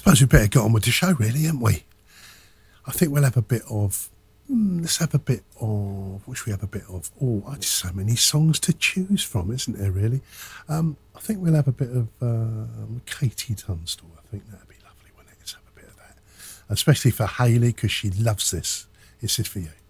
suppose we better get on with the show, really, haven't we? I think we'll have a bit of. Let's have a bit of. What should we have a bit of? Oh, just so many songs to choose from, isn't there? Really. I think we'll have a bit of Katie Tunstall. I think that'd be lovely, wouldn't it? Let's have a bit of that, especially for Hayley because she loves this. This is for you.